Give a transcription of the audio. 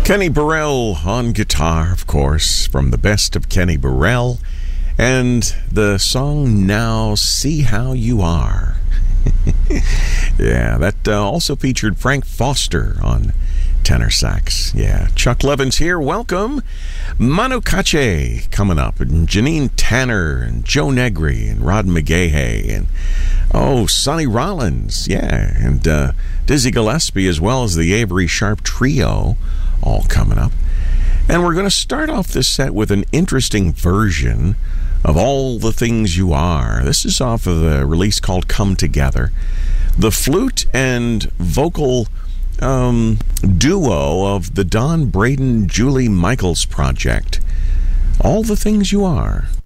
Kenny Burrell on guitar, of course, from the best of Kenny Burrell, and the song Now See How You Are. Yeah, that also featured Frank Foster on tenor sax. Yeah, Chuck Levins here. Welcome. Manu Katché coming up, and Janine Tanner, and Joe Negri, and Rod McGahey, and Sonny Rollins, yeah, and Dizzy Gillespie, as well as the Avery Sharp Trio, all coming up. And we're going to start off this set with an interesting version of All the Things You Are. This is off of the release called Come Together. The flute and vocal duo of the Don Braden, Julie Michaels project. All the Things You Are.